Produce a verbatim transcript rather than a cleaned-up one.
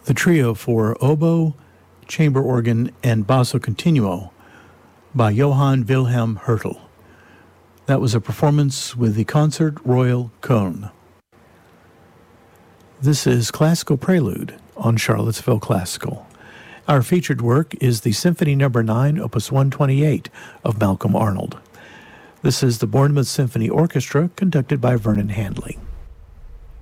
the trio for oboe, chamber organ, and basso continuo by Johann Wilhelm Hertel. That was a performance with the Concert Royal Köln. This is Classical Prelude on Charlottesville Classical. Our featured work is the Symphony Number nine, Opus one twenty-eight of Malcolm Arnold. This is the Bournemouth Symphony Orchestra, conducted by Vernon Handley.